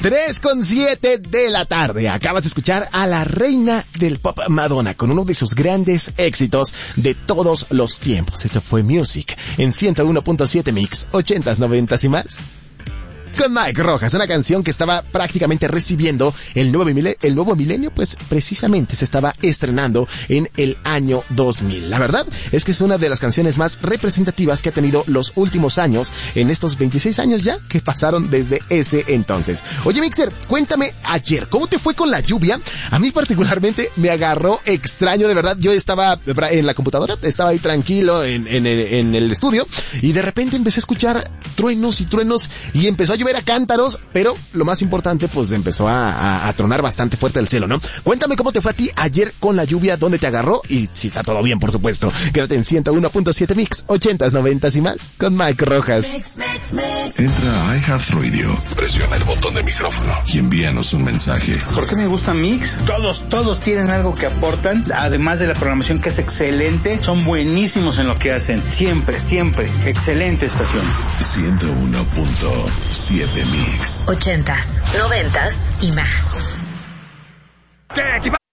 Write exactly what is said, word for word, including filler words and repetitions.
tres con siete de la tarde. Acabas de escuchar a la reina del pop, Madonna, con uno de sus grandes éxitos de todos los tiempos. Esto fue Music en ciento uno punto siete Mix, ochentas, noventas y más. Con Mike Rojas, una canción que estaba prácticamente recibiendo el nuevo milenio, el nuevo milenio, pues precisamente se estaba estrenando en el año dos mil. La verdad es que es una de las canciones más representativas que ha tenido los últimos años, en estos veintiséis años ya que pasaron desde ese entonces. Oye, Mixer, cuéntame ayer, ¿cómo te fue con la lluvia? A mí particularmente me agarró extraño, de verdad. Yo estaba en la computadora, estaba ahí tranquilo en, en, en el estudio, y de repente empecé a escuchar truenos y truenos, y empezó a llover a cántaros, pero lo más importante, pues empezó a, a, a tronar bastante fuerte el cielo, ¿no? Cuéntame cómo te fue a ti ayer con la lluvia, dónde te agarró, y si está todo bien, por supuesto. Quédate en ciento uno punto siete Mix, ochentas, noventas y más, con Mike Rojas. Mix, mix, mix. Entra a iHeartRadio, presiona el botón de micrófono y envíanos un mensaje. ¿Por qué me gusta Mix? Todos, todos tienen algo que aportan, además de la programación que es excelente, son buenísimos en lo que hacen. Siempre, siempre, excelente estación. ciento uno punto siete Mix. Ochentas, noventas y más. ¿Qué equipo?